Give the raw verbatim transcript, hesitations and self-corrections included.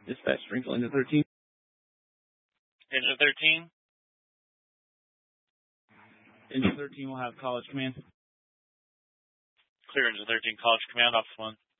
Dispatch, Springfield, engine thirteen. Engine thirteen. Engine thirteen will have College Command. Clear engine thirteen, College Command, Office one.